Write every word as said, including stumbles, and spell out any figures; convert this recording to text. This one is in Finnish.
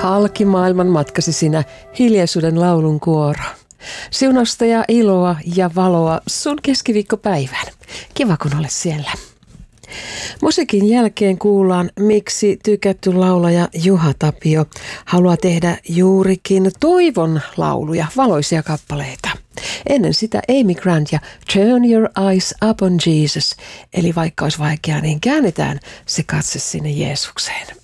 Halki maailman matkasi sinä hiljaisuuden laulun kuoro. Siunausta ja iloa ja valoa sun keskiviikkopäivään. Kiva kun olet siellä. Musiikin jälkeen kuullaan, miksi tykätty laulaja Juha Tapio haluaa tehdä juurikin toivon lauluja, valoisia kappaleita. Ennen sitä Amy Grant ja Turn Your Eyes Upon Jesus, eli vaikka olisi vaikeaa, niin käännetään se katse sinne Jeesukseen.